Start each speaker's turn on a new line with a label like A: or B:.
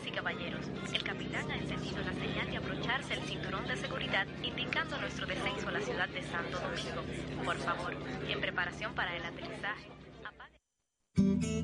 A: y caballeros, el capitán ha encendido la señal de abrocharse el cinturón de seguridad, indicando nuestro descenso a la ciudad de Santo Domingo. Por favor, y en preparación para el aterrizaje, apague